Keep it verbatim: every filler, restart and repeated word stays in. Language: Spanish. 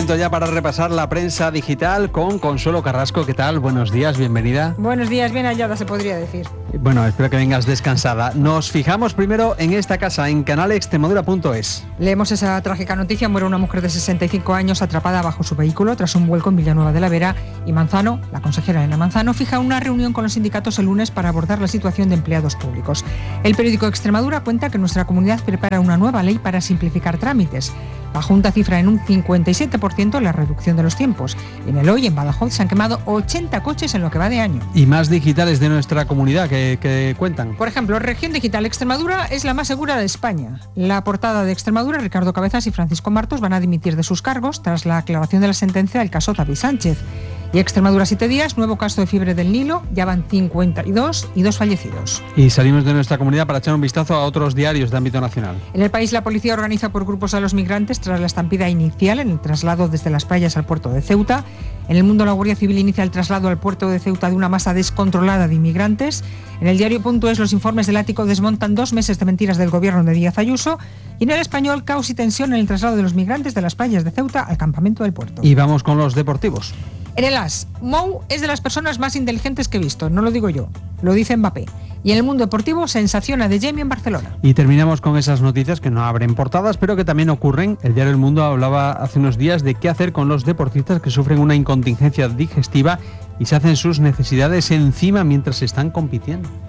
Momento ya para repasar la prensa digital con Consuelo Carrasco. ¿Qué tal? Buenos días, bienvenida. Buenos días, bien hallada se podría decir. Bueno, espero que vengas descansada. Nos fijamos primero en esta casa, en canal extremadura punto es. Leemos esa trágica noticia. Muere una mujer de sesenta y cinco años atrapada bajo su vehículo tras un vuelco en Villanueva de la Vera. Y Manzano, la consejera Elena Manzano, fija una reunión con los sindicatos el lunes para abordar la situación de empleados públicos. El periódico Extremadura cuenta que nuestra comunidad prepara una nueva ley para simplificar trámites. La Junta cifra en un cincuenta y siete por ciento la reducción de los tiempos. Y en el Hoy, en Badajoz, se han quemado ochenta coches en lo que va de año. Y más digitales de nuestra comunidad que, que cuentan. Por ejemplo, Región Digital Extremadura es la más segura de España. La portada de Extremadura, Ricardo Cabezas y Francisco Martos van a dimitir de sus cargos tras la aclaración de la sentencia del caso David Sánchez. Y Extremadura siete días, nuevo caso de fiebre del Nilo, ya van cincuenta y dos y dos fallecidos. Y salimos de nuestra comunidad para echar un vistazo a otros diarios de ámbito nacional. En el país, la policía organiza por grupos a los migrantes tras la estampida inicial en el traslado desde las playas al puerto de Ceuta. En el Mundo, la Guardia Civil inicia el traslado al puerto de Ceuta de una masa descontrolada de inmigrantes. En el diario.es, los informes del Ático desmontan dos meses de mentiras del gobierno de Díaz Ayuso. Y en el Español, caos y tensión en el traslado de los migrantes de las playas de Ceuta al campamento del puerto. Y vamos con los deportivos. En el As, Mou es de las personas más inteligentes que he visto, no lo digo yo, lo dice Mbappé. Y en el mundo deportivo, sensación a De Jemi en Barcelona. Y terminamos con esas noticias que no abren portadas, pero que también ocurren. El diario El Mundo hablaba hace unos días de qué hacer con los deportistas que sufren una incontingencia digestiva y se hacen sus necesidades encima mientras están compitiendo.